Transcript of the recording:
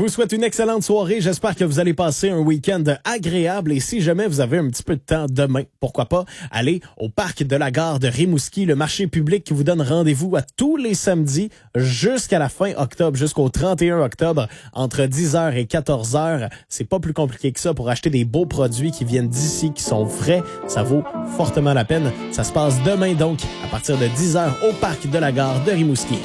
vous souhaite une excellente soirée. J'espère que vous allez passer un week-end agréable. Et si jamais vous avez un petit peu de temps demain, pourquoi pas, allez au parc de la gare de Rimouski, le marché public qui vous donne rendez-vous à tous les samedis jusqu'à la fin octobre, jusqu'au 31 octobre, entre 10h et 14h. C'est pas plus compliqué que ça pour acheter des beaux produits qui viennent d'ici, qui sont frais. Ça vaut fortement la peine. Ça se passe demain donc, à partir de 10h au parc de la gare de Rimouski.